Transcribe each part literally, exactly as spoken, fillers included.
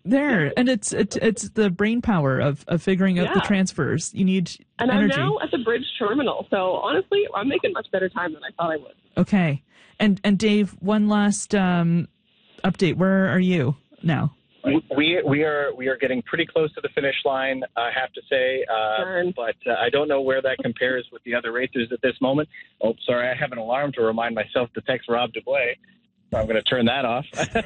there. And it's it's, it's the brain power of, of figuring out Yeah. the transfers. You need And energy. I'm now at the bridge terminal. So honestly, I'm making much better time than I thought I would. Okay. And and Dave, one last um, update. Where are you now? We we are we are getting pretty close to the finish line, I have to say, uh, Darn. but uh, I don't know where that compares with the other racers at this moment. Oh, sorry, I have an alarm to remind myself to text Rob Dubois, so I'm going to turn that off.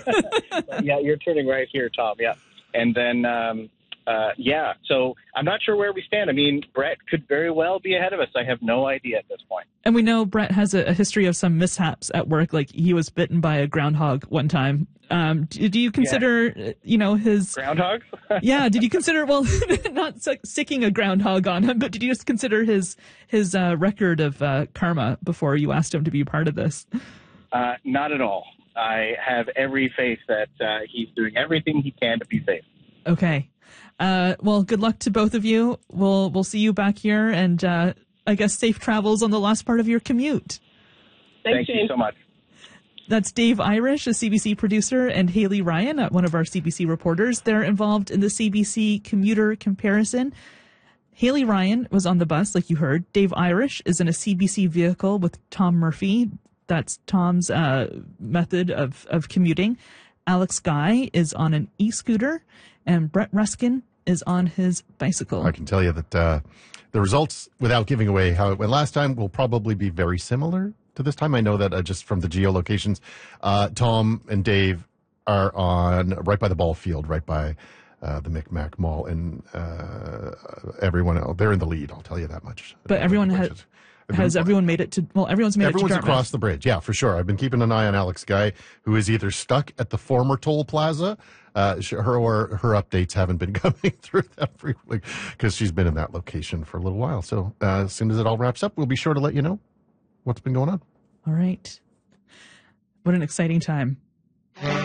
But yeah, you're turning right here, Tom. Yeah, and then um, uh, yeah, so I'm not sure where we stand. I mean, Brett could very well be ahead of us. I have no idea at this point. And we know Brett has a, a history of some mishaps at work, like he was bitten by a groundhog one time. Um, do, do you consider, yeah. you know, his... Groundhogs? yeah, did you consider, well, not sicking a groundhog on him, but did you just consider his his uh, record of uh, karma before you asked him to be part of this? Uh, not at all. I have every faith that uh, he's doing everything he can to be safe. Okay. Uh, well, good luck to both of you. We'll, we'll see you back here, and uh, I guess safe travels on the last part of your commute. Thanks, Thank Jane. you so much. That's Dave Irish, a C B C producer, and Haley Ryan, one of our C B C reporters. They're involved in the C B C commuter comparison. Haley Ryan was on the bus, like you heard. Dave Irish is in a C B C vehicle with Tom Murphy. That's Tom's uh, method of, of commuting. Alex Guy is on an e-scooter, and Brett Ruskin is on his bicycle. I can tell you that uh, the results, without giving away how it went last time, will probably be very similar to this time. I know that uh, just from the geolocations, uh, Tom and Dave are on right by the ball field, right by uh, the Micmac Mall, and uh, everyone else, they're in the lead. I'll tell you that much. But everyone has has everyone made it to? Well, everyone's made everyone's it to Dartmouth. Across the bridge. Yeah, for sure. I've been keeping an eye on Alex Guy, who is either stuck at the former toll plaza. Uh, her or her updates haven't been coming through that frequently because she's been in that location for a little while. So uh, as soon as it all wraps up, we'll be sure to let you know what's been going on. All right. What an exciting time.